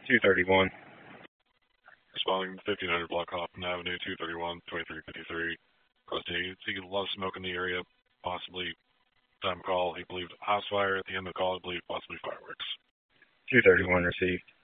231. Responding 1500 Block Hoffman Avenue, 231, 2353. He see a lot of smoke in the area, possibly time call. He believed house fire. At the end of the call, he believed possibly fireworks. 231 received.